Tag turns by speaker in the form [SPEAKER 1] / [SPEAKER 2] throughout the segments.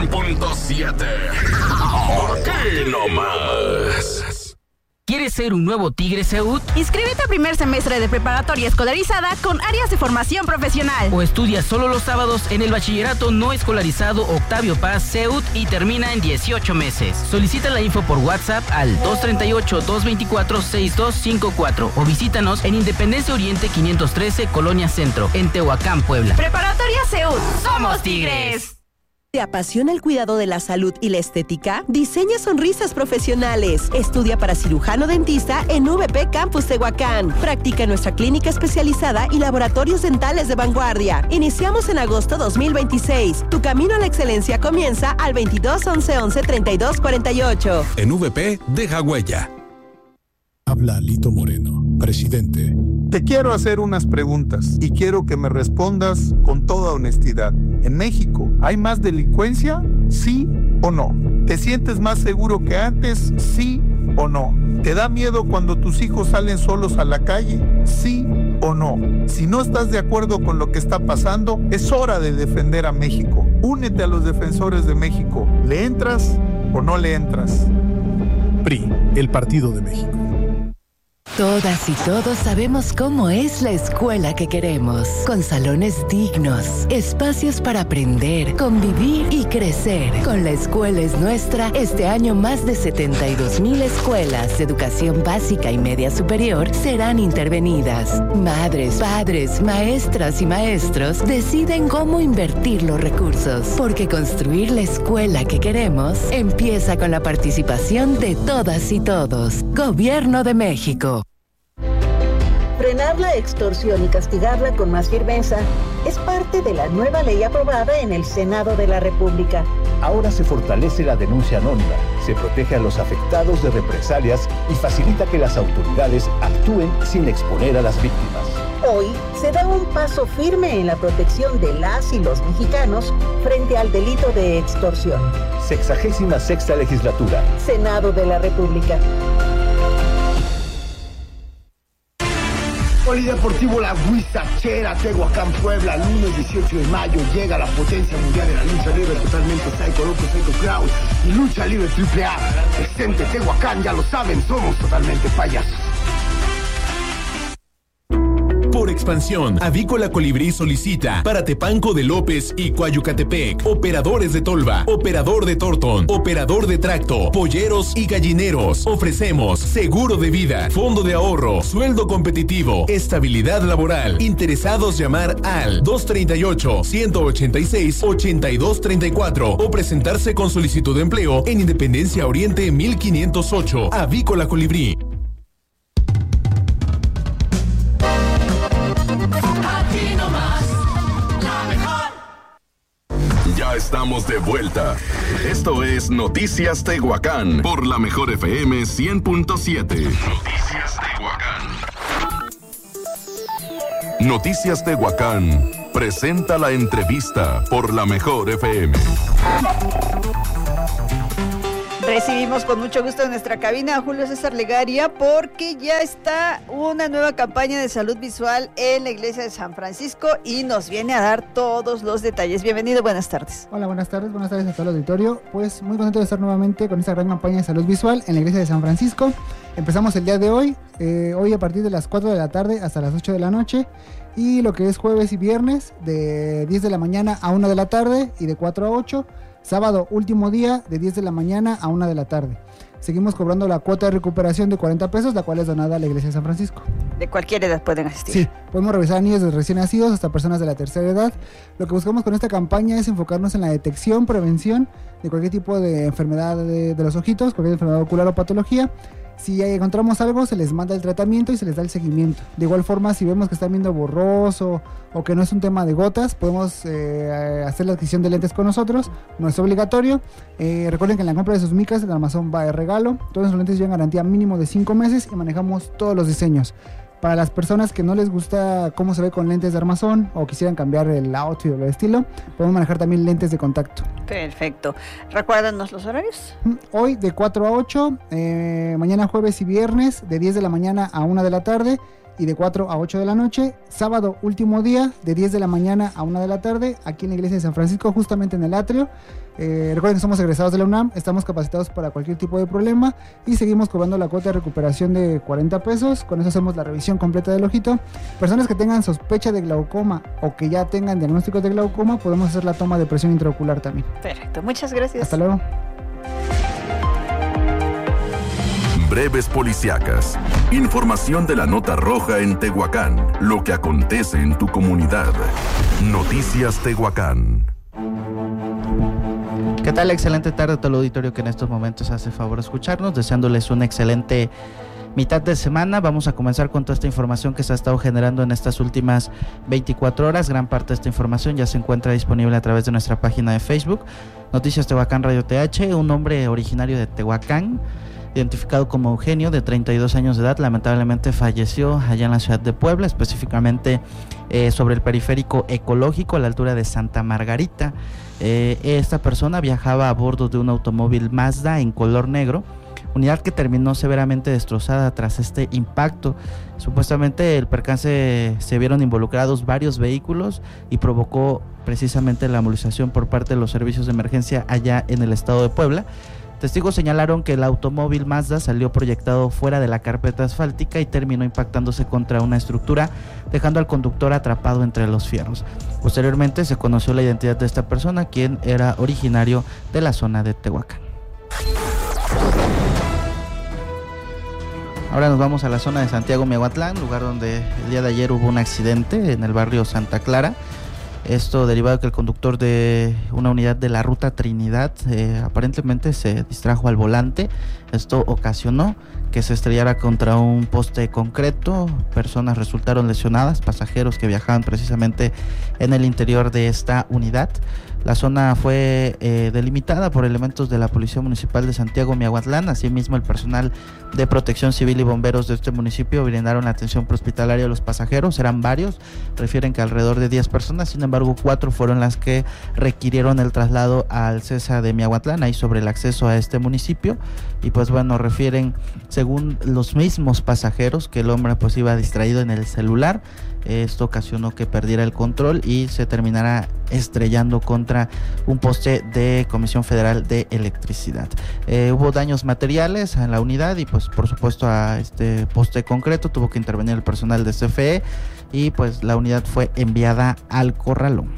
[SPEAKER 1] 100.7. Aquí nomás.
[SPEAKER 2] ¿Quieres ser un nuevo Tigre Seud?
[SPEAKER 3] Inscríbete al primer semestre de preparatoria escolarizada con áreas de formación profesional.
[SPEAKER 2] ¿O estudia solo los sábados en el bachillerato no escolarizado Octavio Paz Seud y termina en 18 meses? Solicita la info por WhatsApp al 238-224-6254 o visítanos en Independencia Oriente 513, Colonia Centro, en Tehuacán, Puebla.
[SPEAKER 3] Preparatoria Seud. ¡Somos Tigres!
[SPEAKER 4] ¿Te apasiona el cuidado de la salud y la estética? Diseña sonrisas profesionales. Estudia para cirujano dentista en VP Campus Tehuacán. Practica en nuestra clínica especializada y laboratorios dentales de vanguardia. Iniciamos en agosto 2026. Tu camino a la excelencia comienza al 22 11 11 32 48.
[SPEAKER 5] En VP, deja huella.
[SPEAKER 6] Habla Lito Moreno, presidente.
[SPEAKER 7] Te quiero hacer unas preguntas y quiero que me respondas con toda honestidad. ¿En México hay más delincuencia? ¿Sí o no? ¿Te sientes más seguro que antes? ¿Sí o no? ¿Te da miedo cuando tus hijos salen solos a la calle? ¿Sí o no? Si no estás de acuerdo con lo que está pasando, es hora de defender a México. Únete a los defensores de México. ¿Le entras o no le entras?
[SPEAKER 6] PRI, el Partido de México.
[SPEAKER 8] Todas y todos sabemos cómo es la escuela que queremos, con salones dignos, espacios para aprender, convivir y crecer. Con La Escuela es Nuestra, este año más de 72,000 escuelas de educación básica y media superior serán intervenidas. Madres, padres, maestras y maestros deciden cómo invertir los recursos, porque construir la escuela que queremos empieza con la participación de todas y todos. Gobierno de México.
[SPEAKER 9] Frenar la extorsión y castigarla con más firmeza es parte de la nueva ley aprobada en el Senado de la República.
[SPEAKER 10] Ahora se fortalece la denuncia anónima, se protege a los afectados de represalias y facilita que las autoridades actúen sin exponer a las víctimas.
[SPEAKER 9] Hoy se da un paso firme en la protección de las y los mexicanos frente al delito de extorsión.
[SPEAKER 10] 66ª Legislatura.
[SPEAKER 9] Senado de la República.
[SPEAKER 11] Polideportivo La Huizachera, Tehuacán, Puebla, lunes 18 de mayo, llega la potencia mundial de la lucha libre, totalmente Psycho Loco, Psycho Crowd y lucha libre AAA. Presente Tehuacán, ya lo saben, somos totalmente payasos.
[SPEAKER 12] Por expansión, Avícola Colibrí solicita para Tepanco de López y Coayucatepec, operadores de tolva, operador de tortón, operador de tracto, polleros y gallineros. Ofrecemos seguro de vida, fondo de ahorro, sueldo competitivo, estabilidad laboral. Interesados llamar al 238-186-8234 o presentarse con solicitud de empleo en Independencia Oriente 1508. Avícola Colibrí.
[SPEAKER 1] Ya estamos de vuelta. Esto es Noticias Tehuacán por la Mejor FM 100.7. Noticias Tehuacán. Noticias Tehuacán presenta la entrevista por la Mejor FM.
[SPEAKER 13] Recibimos con mucho gusto en nuestra cabina a Julio César Legaria porque ya está una nueva campaña de salud visual en la iglesia de San Francisco y nos viene a dar todos los detalles. Bienvenido, buenas tardes.
[SPEAKER 14] Hola, buenas tardes a todo el auditorio. Pues muy contento de estar nuevamente con esta gran campaña de salud visual en la iglesia de San Francisco. Empezamos el día de hoy a partir de las 4 de la tarde hasta las 8 de la noche y lo que es jueves y viernes de 10 de la mañana a 1 de la tarde y de 4 a 8. Sábado, último día, de 10 de la mañana a 1 de la tarde. Seguimos cobrando la cuota de recuperación de 40 pesos, la cual es donada a la iglesia de San Francisco.
[SPEAKER 13] De cualquier edad pueden asistir.
[SPEAKER 14] Sí, podemos revisar a niños desde recién nacidos hasta personas de la tercera edad. Lo que buscamos con esta campaña es enfocarnos en la detección, prevención de cualquier tipo de enfermedad de los ojitos, cualquier enfermedad ocular o patología. Si encontramos algo, se les manda el tratamiento y se les da el seguimiento. De igual forma, si vemos que están viendo borroso o que no es un tema de gotas, podemos hacer la adquisición de lentes con nosotros. No es obligatorio. Recuerden que en la compra de sus micas el armazón va de regalo. Todos los lentes llevan garantía mínimo de 5 meses y manejamos todos los diseños. Para las personas que no les gusta cómo se ve con lentes de armazón o quisieran cambiar el outfit o el estilo, podemos manejar también lentes de contacto.
[SPEAKER 13] Perfecto. Recuérdanos los horarios.
[SPEAKER 14] Hoy de 4 a 8, mañana jueves y viernes de 10 de la mañana a 1 de la tarde y de 4 a 8 de la noche. Sábado, último día, de 10 de la mañana a 1 de la tarde, aquí en la iglesia de San Francisco, justamente en el atrio. Recuerden que somos egresados de la UNAM, estamos capacitados para cualquier tipo de problema y seguimos cobrando la cuota de recuperación de 40 pesos. Con eso hacemos la revisión completa del ojito. Personas que tengan sospecha de glaucoma o que ya tengan diagnósticos de glaucoma, podemos hacer la toma de presión intraocular también.
[SPEAKER 13] Perfecto, muchas gracias.
[SPEAKER 14] Hasta luego.
[SPEAKER 1] Breves policíacas. Información de la nota roja en Tehuacán. Lo que acontece en tu comunidad. Noticias Tehuacán.
[SPEAKER 2] ¿Qué tal? Excelente tarde a todo el auditorio que en estos momentos hace favor de escucharnos, deseándoles una excelente mitad de semana. Vamos a comenzar con toda esta información que se ha estado generando en estas últimas 24 horas. Gran parte de esta información ya se encuentra disponible a través de nuestra página de Facebook, Noticias Tehuacán Radio TH. Un hombre originario de Tehuacán, identificado como Eugenio, de 32 años de edad, lamentablemente falleció allá en la ciudad de Puebla, específicamente sobre el periférico ecológico a la altura de Santa Margarita. Esta persona viajaba a bordo de un automóvil Mazda en color negro, unidad que terminó severamente destrozada tras este impacto. Supuestamente el percance se vieron involucrados varios vehículos y provocó precisamente la movilización por parte de los servicios de emergencia allá en el estado de Puebla. Testigos señalaron que el automóvil Mazda salió proyectado fuera de la carpeta asfáltica y terminó impactándose contra una estructura, dejando al conductor atrapado entre los fierros. Posteriormente se conoció la identidad de esta persona, quien era originario de la zona de Tehuacán. Ahora nos vamos a la zona de Santiago Miahuatlán, lugar donde el día de ayer hubo un accidente en el barrio Santa Clara. Esto derivado de que el conductor de una unidad de la ruta Trinidad aparentemente se distrajo al volante. Esto ocasionó que se estrellara contra un poste de concreto. Personas resultaron lesionadas, pasajeros que viajaban precisamente en el interior de esta unidad. La zona fue delimitada por elementos de la Policía Municipal de Santiago Miahuatlán. Asimismo, el personal de Protección Civil y bomberos de este municipio brindaron atención prehospitalaria a los pasajeros. Eran varios, refieren que alrededor de 10 personas, sin embargo 4 fueron las que requirieron el traslado al CESA de Miahuatlán, ahí sobre el acceso a este municipio. Y pues bueno, refieren, según los mismos pasajeros, que el hombre pues iba distraído en el celular. Esto ocasionó que perdiera el control y se terminara estrellando contra un poste de Comisión Federal de Electricidad. Hubo daños materiales a la unidad y pues por supuesto a este poste concreto tuvo que intervenir el personal de CFE y pues la unidad fue enviada al corralón.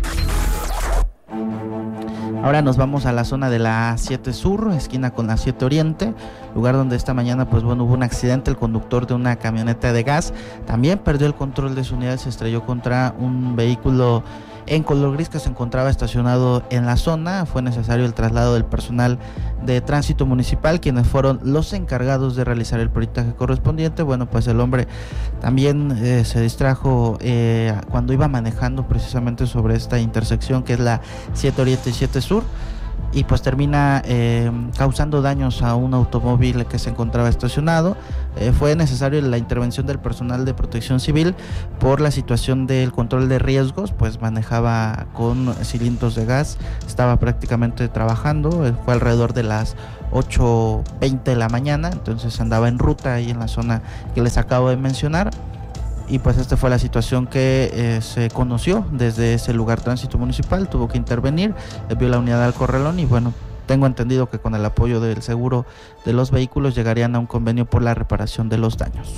[SPEAKER 2] Ahora nos vamos a la zona de la 7 Sur, esquina con la 7 Oriente, lugar donde esta mañana pues bueno hubo un accidente. El conductor de una camioneta de gas también perdió el control de su unidad y se estrelló contra un vehículo en color gris que se encontraba estacionado en la zona. Fue necesario el traslado del personal de tránsito municipal, quienes fueron los encargados de realizar el peritaje correspondiente. Bueno, pues el hombre también se distrajo cuando iba manejando precisamente sobre esta intersección que es la 7 Oriente y 7 Sur, y pues termina causando daños a un automóvil que se encontraba estacionado. Fue necesario la intervención del personal de Protección Civil por la situación del control de riesgos, pues manejaba con cilindros de gas, estaba prácticamente trabajando. Fue alrededor de las 8:20 de la mañana, entonces andaba en ruta ahí en la zona que les acabo de mencionar. Y pues esta fue la situación que se conoció desde ese lugar. Tránsito Municipal tuvo que intervenir, envió la unidad al corralón y bueno, tengo entendido que con el apoyo del seguro de los vehículos llegarían a un convenio por la reparación de los daños.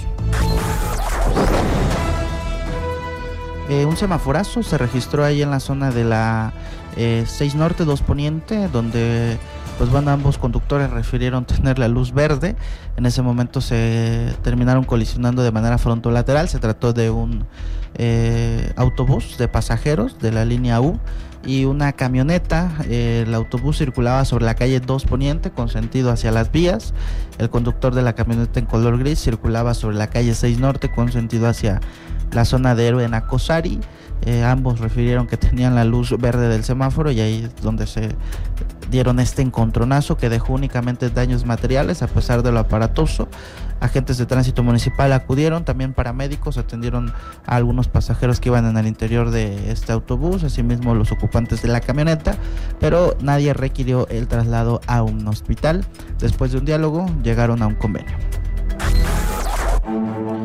[SPEAKER 2] Un semaforazo se registró ahí en la zona de la 6 Norte, 2 Poniente, donde pues bueno, ambos conductores refirieron tener la luz verde. En ese momento se terminaron colisionando de manera frontolateral. Se trató de un autobús de pasajeros de la línea U y una camioneta. El autobús circulaba sobre la calle 2 Poniente con sentido hacia las vías. El conductor de la camioneta en color gris circulaba sobre la calle 6 Norte con sentido hacia la zona de Héroe Nacosari. Ambos refirieron que tenían la luz verde del semáforo y ahí es donde se dieron este encontronazo que dejó únicamente daños materiales a pesar de lo aparatoso. Agentes de tránsito municipal acudieron, también paramédicos atendieron a algunos pasajeros que iban en el interior de este autobús, asimismo los ocupantes de la camioneta, pero nadie requirió el traslado a un hospital. Después de un diálogo llegaron a un convenio.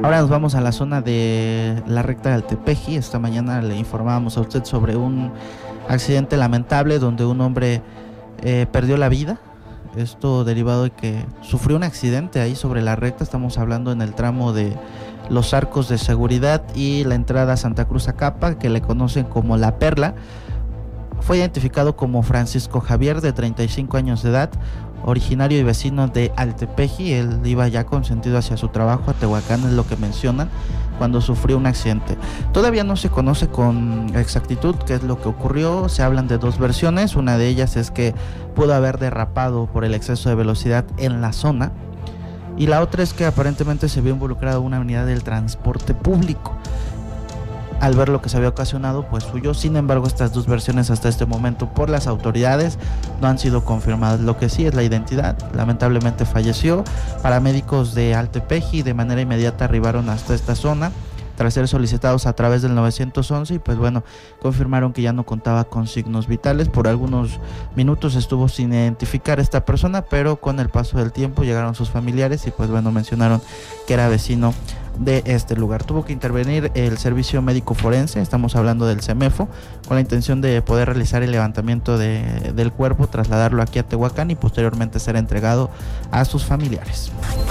[SPEAKER 2] Ahora nos vamos a la zona de la recta del Tepeji. Esta mañana le informábamos a usted sobre un accidente lamentable donde un hombre perdió la vida. Esto derivado de que sufrió un accidente ahí sobre la recta. Estamos hablando en el tramo de los arcos de seguridad y la entrada a Santa Cruz Acapa, que le conocen como La Perla. Fue identificado como Francisco Javier, de 35 años de edad, originario y vecino de Altepeji. Él iba ya con sentido hacia su trabajo a Tehuacán, es lo que mencionan, cuando sufrió un accidente. Todavía no se conoce con exactitud qué es lo que ocurrió. Se hablan de dos versiones. Una de ellas es que pudo haber derrapado por el exceso de velocidad en la zona, y la otra es que aparentemente se vio involucrado una unidad del transporte público. Al ver lo que se había ocasionado, pues huyó. Sin embargo, estas dos versiones hasta este momento por las autoridades no han sido confirmadas. Lo que sí es la identidad. Lamentablemente falleció. Paramédicos de Altepeji de manera inmediata arribaron hasta esta zona tras ser solicitados a través del 911 y pues bueno, confirmaron que ya no contaba con signos vitales. Por algunos minutos estuvo sin identificar esta persona, pero con el paso del tiempo llegaron sus familiares y pues bueno, mencionaron que era vecino de este lugar. Tuvo que intervenir el servicio médico forense, estamos hablando del CEMEFO, con la intención de poder realizar el levantamiento del cuerpo, trasladarlo aquí a Tehuacán y posteriormente ser entregado a sus familiares.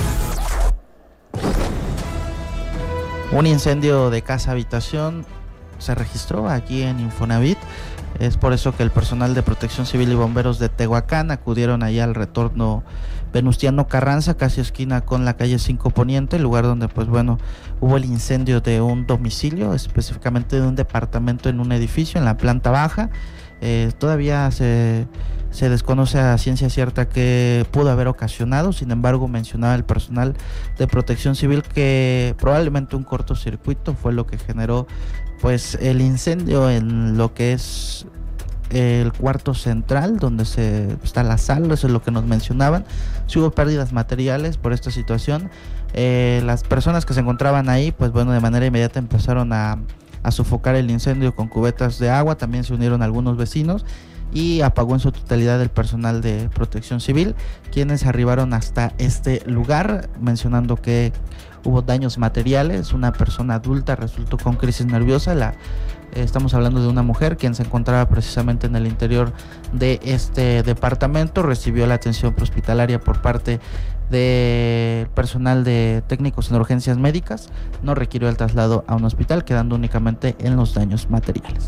[SPEAKER 2] Un incendio de casa-habitación se registró aquí en Infonavit. Es por eso que el personal de Protección Civil y Bomberos de Tehuacán acudieron ahí al retorno Venustiano Carranza, casi esquina con la calle 5 Poniente, lugar donde pues bueno, hubo el incendio de un domicilio, específicamente de un departamento en un edificio en la planta baja. Todavía se desconoce a ciencia cierta qué pudo haber ocasionado. Sin embargo, mencionaba el personal de Protección Civil que probablemente un cortocircuito fue lo que generó pues el incendio en lo que es el cuarto central donde está la sala. Eso es lo que nos mencionaban. Si hubo pérdidas materiales por esta situación, las personas que se encontraban ahí pues bueno, de manera inmediata empezaron a sofocar el incendio con cubetas de agua. También se unieron algunos vecinos y apagó en su totalidad el personal de Protección Civil, quienes arribaron hasta este lugar, mencionando que hubo daños materiales. Una persona adulta resultó con crisis nerviosa. Estamos hablando de una mujer quien se encontraba precisamente en el interior de este departamento. Recibió la atención prehospitalaria por parte de personal de técnicos en urgencias médicas. No requirió el traslado a un hospital, quedando únicamente en los daños materiales.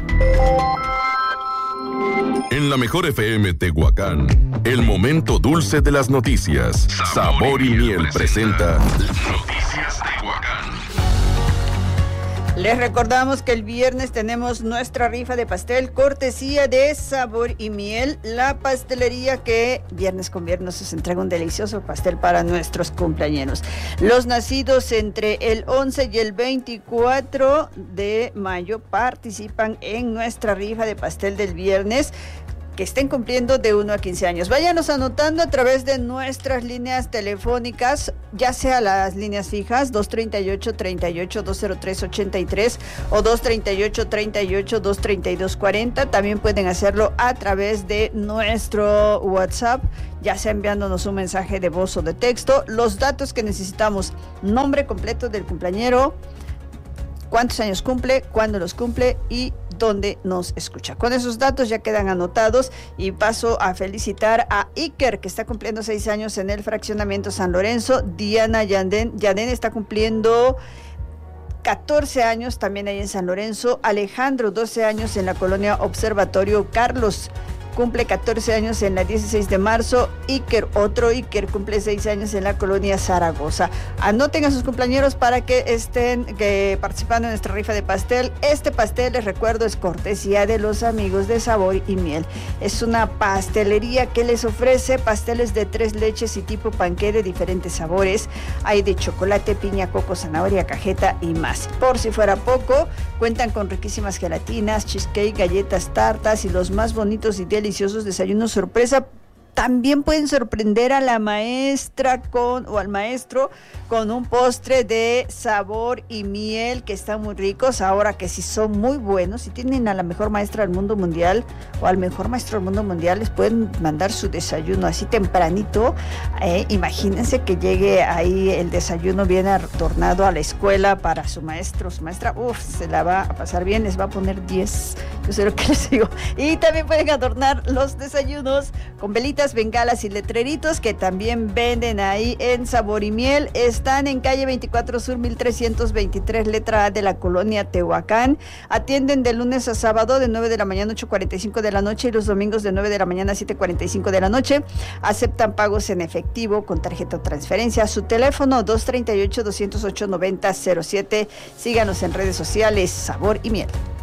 [SPEAKER 1] En la mejor FM Tehuacán, el momento dulce de las noticias. Sabor y Miel presenta Noticias Tehuacán.
[SPEAKER 13] Les recordamos que el viernes tenemos nuestra rifa de pastel, cortesía de Sabor y Miel, la pastelería que viernes con viernes nos entrega un delicioso pastel para nuestros cumpleañeros. Los nacidos entre el 11 y el 24 de mayo participan en nuestra rifa de pastel del viernes, que estén cumpliendo de 1 a 15 años. Váyanos anotando a través de nuestras líneas telefónicas, ya sea las líneas fijas 238-203-83 o 238-232-40. También pueden hacerlo a través de nuestro WhatsApp, ya sea enviándonos un mensaje de voz o de texto. Los datos que necesitamos: nombre completo del cumpleañero, cuántos años cumple, cuándo los cumple y dónde nos escucha. Con esos datos ya quedan anotados y paso a felicitar a Iker, que está cumpliendo 6 años en el fraccionamiento San Lorenzo. Diana Yandén está cumpliendo 14 años también ahí en San Lorenzo. Alejandro, 12 años en la colonia Observatorio. Carlos cumple 14 años en la 16 de marzo. Otro Iker, cumple 6 años en la colonia Zaragoza. Anoten a sus cumpleaños para que estén participando en nuestra rifa de pastel. Este pastel, les recuerdo, es cortesía de los amigos de Sabor y Miel. Es una pastelería que les ofrece pasteles de 3 leches y tipo panqué de diferentes sabores. Hay de chocolate, piña, coco, zanahoria, cajeta y más. Por si fuera poco, cuentan con riquísimas gelatinas, cheesecake, galletas, tartas y los más bonitos y deliciosos desayunos sorpresa también pueden sorprender a la maestra o al maestro con un postre de sabor y miel que están muy ricos. Ahora que si son muy buenos, si tienen a la mejor maestra del mundo mundial o al mejor maestro del mundo mundial, les pueden mandar su desayuno así tempranito. Imagínense que llegue ahí el desayuno bien adornado a la escuela para su maestro, su maestra. Se la va a pasar bien, les va a poner 10. Yo sé lo que les digo. Y también pueden adornar los desayunos con velitas, bengalas y letreritos que también venden ahí en Sabor y Miel. Están en calle 24 Sur 1323, letra A de la colonia Tehuacán. Atienden de lunes a sábado de 9 de la mañana a 8:45 de la noche y los domingos de 9 de la mañana a 7:45 de la noche. Aceptan pagos en efectivo con tarjeta o transferencia. Su teléfono 238-208-9007. Síganos en redes sociales Sabor y Miel.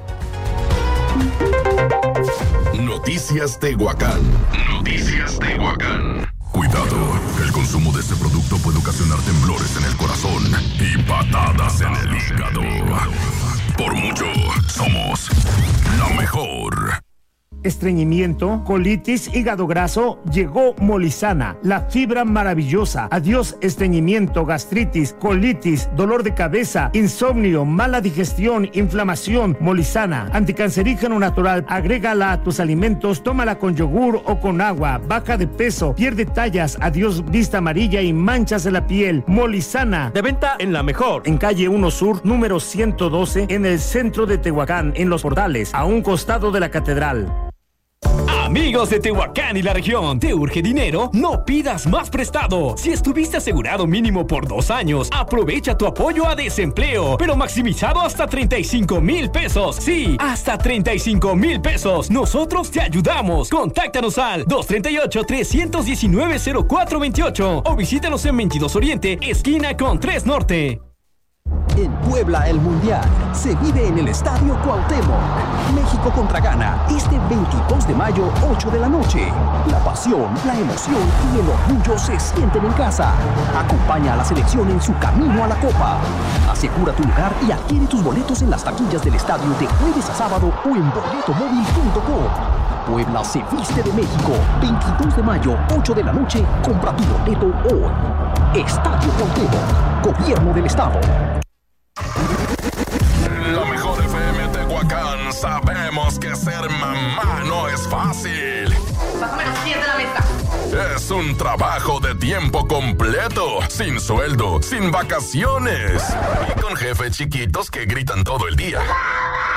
[SPEAKER 1] Noticias Tehuacán. Noticias Tehuacán. Cuidado, el consumo de este producto puede ocasionar temblores en el corazón y patadas en el hígado. Por mucho, somos la mejor.
[SPEAKER 15] Estreñimiento, colitis, hígado graso, llegó Molizana, la fibra maravillosa. Adiós estreñimiento, gastritis, colitis, dolor de cabeza, insomnio, mala digestión, inflamación. Molizana, anticancerígeno natural, agrégala a tus alimentos, tómala con yogur o con agua, baja de peso, pierde tallas, adiós vista amarilla y manchas en la piel. Molizana, de venta en La Mejor, en calle 1 Sur, número 112, en el centro de Tehuacán, en Los Portales, a un costado de la catedral.
[SPEAKER 16] Amigos de Tehuacán y la región, ¿te urge dinero? No pidas más prestado. Si estuviste asegurado mínimo por 2 años, aprovecha tu apoyo a desempleo, pero maximizado hasta 35,000 pesos. Sí, hasta 35,000 pesos. Nosotros te ayudamos. Contáctanos al 238-319-0428 o visítanos en 22 Oriente, esquina con 3 Norte.
[SPEAKER 17] En Puebla, el Mundial se vive en el Estadio Cuauhtémoc. México contra Ghana, este 22 de mayo, 8 de la noche. La pasión, la emoción y el orgullo se sienten en casa. Acompaña a la selección en su camino a la Copa. Asegura tu lugar y adquiere tus boletos en las taquillas del estadio de jueves a sábado o en boletomóvil.com. Puebla se viste de México. 22 de mayo, 8 de la noche. Compra tu boleto hoy. Estadio Cuauhtémoc, Gobierno del Estado.
[SPEAKER 1] La Mejor FM Tehuacán, sabemos que ser mamá no es fácil.
[SPEAKER 3] Pásame los pies de la mesa.
[SPEAKER 1] Es un trabajo de tiempo completo, sin sueldo, sin vacaciones y con jefes chiquitos que gritan todo el día.